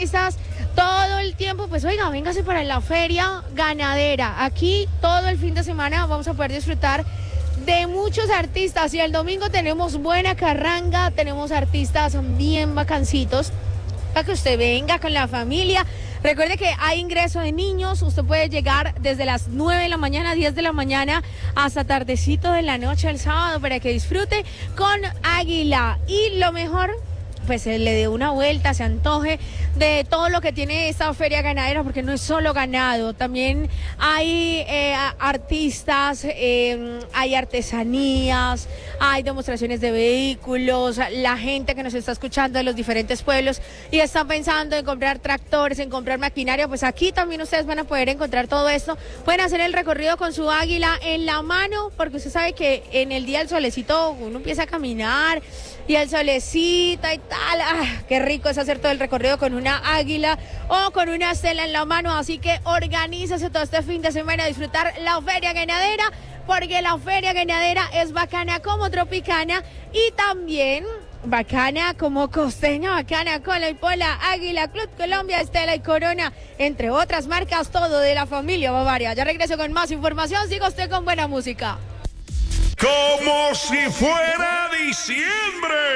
artistas todo el tiempo. Pues oiga, véngase para la feria ganadera. Aquí todo el fin de semana vamos a poder disfrutar de muchos artistas y el domingo tenemos buena carranga, tenemos artistas bien bacancitos para que usted venga con la familia. Recuerde que hay ingreso de niños, usted puede llegar desde las 9 de la mañana, 10 de la mañana, hasta tardecito de la noche el sábado para que disfrute con Águila. Y lo mejor, pues se le dé una vuelta, se antoje de todo lo que tiene esta feria ganadera, porque no es solo ganado, también hay artistas, hay artesanías, hay demostraciones de vehículos, la gente que nos está escuchando de los diferentes pueblos y está pensando en comprar tractores, en comprar maquinaria, pues aquí también ustedes van a poder encontrar todo esto. Pueden hacer el recorrido con su águila en la mano, porque usted sabe que en el día del solecito uno empieza a caminar y el solecito y tal, qué rico es hacer todo el recorrido con una águila o con una estela en la mano. Así que organízase todo este fin de semana a disfrutar la feria ganadera, porque la feria ganadera es bacana como tropicana y también bacana como costeña, bacana Cola y Pola, Águila, Club Colombia, Estela y Corona, entre otras marcas, todo de la familia Bavaria. Ya regreso con más información, siga usted con buena música. Como si fuera diciembre.